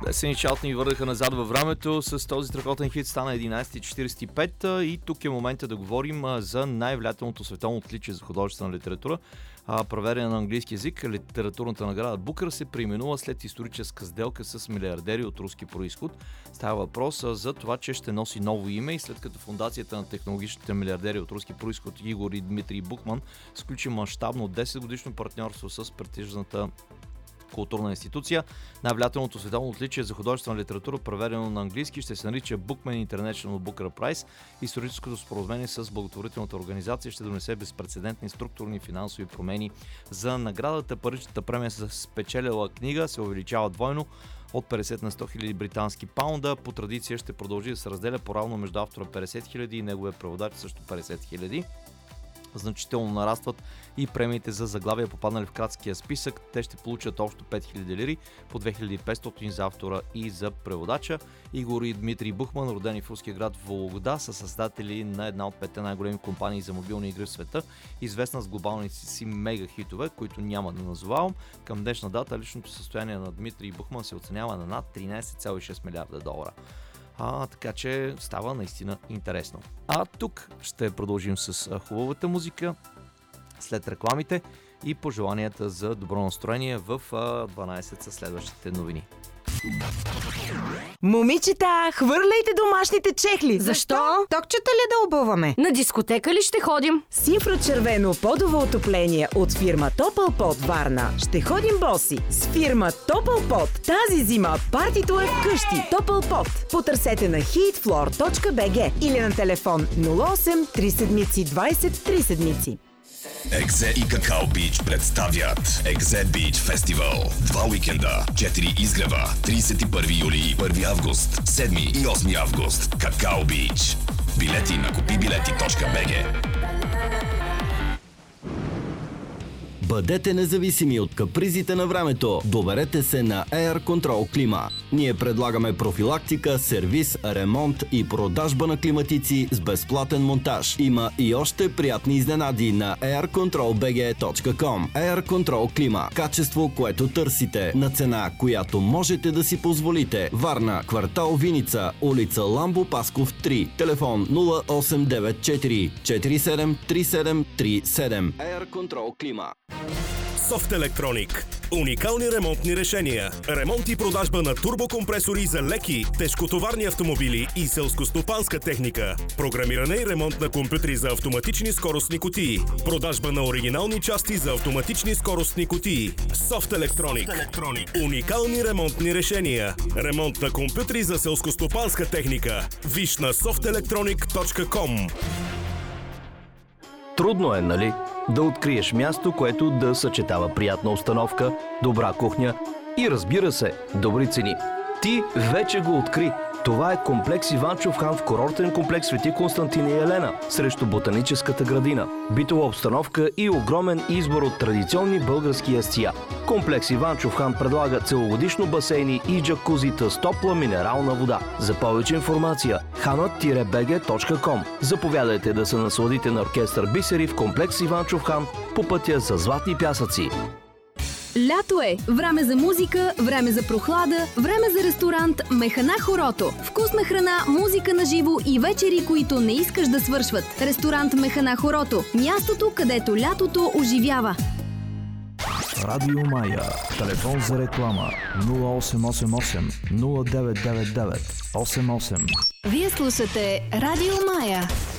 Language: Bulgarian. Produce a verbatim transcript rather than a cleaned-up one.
Десени Чалт ни върнаха назад във времето. С този страхотен хит стана единайсета и четирийсет и пет и тук е момента да говорим за най-влиятелното световно отличие за художествена литература. Проверена на английски язик, литературната награда Букър се преименува след историческа сделка с милиардери от руски происход. Става въпрос за това, че ще носи ново име и след като фундацията на технологичните милиардери от руски происход Игор и Дмитрий Бухман сключи мащабно десет годишно партньорство с престижната културна институция. Най-влиятелното световно отличие за художествена литература, преведено на английски, ще се нарича Bookman International Booker Prize. Историческото споразумение с благотворителната организация ще донесе безпрецедентни структурни и финансови промени за наградата. Паричната премия за спечелила книга се увеличава двойно от петдесет на сто хиляди британски паунда. По традиция ще продължи да се разделя поравно между автора петдесет хиляди и неговия преводач също петдесет хиляди. Значително нарастват и премиите за заглавия, попаднали в краткия списък. Те ще получат общо пет хиляди лири, по две хиляди и петстотин за автора и за преводача. Игор и Дмитрий Бухман, родени в руския град Вологда, са създатели на една от петте най-големи компании за мобилни игри в света, известна с глобалните си мега хитове, които няма да назовавам. Към днешна дата личното състояние на Дмитрий Бухман се оценява на над тринайсет цяло и шест милиарда долара. А, така че става наистина интересно. А тук ще продължим с хубавата музика, след рекламите и пожеланията за добро настроение в дванайсет със следващите новини. Момичета, хвърляйте домашните чехли! Защо? Токчета ли да обуваме? На дискотека ли ще ходим? С инфрачервено подово отопление от фирма Топлпот Варна ще ходим боси. С фирма Топлпот тази зима партито е вкъщи. Топлпот. Потърсете на heatfloor точка би джи или на телефон нула осем три седмици двайсет три седмици. Екзе и Какао Бич представят Екзе Бич Фестивал. Два уикенда, четири изгрева, трийсет и първи юли и първи август, седми и осми август. Какао Бич. Билети на купи билети точка би джи. Бъдете независими от капризите на времето. Доверете се на Air Control Клима. Ние предлагаме профилактика, сервис, ремонт и продажба на климатици с безплатен монтаж. Има и още приятни изненади на air control b g точка com. Air Control Клима. Качество, което търсите, на цена, която можете да си позволите. Варна, квартал Виница, улица Ламбо Пасков три. Телефон нула осем девет четири четири седем три седем три седем. Air Control Клима. Soft Electronic. Уникални ремонтни решения. Ремонт и продажба на турбокомпресори за леки, тежкотоварни автомобили и селскостопанска техника. Програмиране и ремонт на компютри за автоматични скоростни кутии. Продажба на оригинални части за автоматични скоростни кутии. Soft Electronic. Soft Electronic. Уникални ремонтни решения. Ремонт на компютри за селскостопанска техника. Виж на софт електроник точка ком. Трудно е, нали? Да откриеш място, което да съчетава приятна обстановка, добра кухня и, разбира се, добри цени. Ти вече го откри. Това е комплекс Иванчов хан в курортен комплекс Свети Константин и Елена срещу Ботаническата градина. Битова обстановка и огромен избор от традиционни български ястия. Комплекс Иванчов хан предлага целогодишно басейни и джакузита с топла минерална вода. За повече информация ханът би джи точка ком. Заповядайте да се насладите на оркестър Бисери в комплекс Иванчов хан по пътя за Златни пясъци. Лято е! Време за музика, време за прохлада, време за ресторант Механа Хорото. Вкусна храна, музика на живо и вечери, които не искаш да свършват. Ресторант Механа Хорото. Мястото, където лятото оживява. Радио Мая. Телефон за реклама нула осем осем осем нула девет девет девет осем осем. Вие слушате Радио Мая.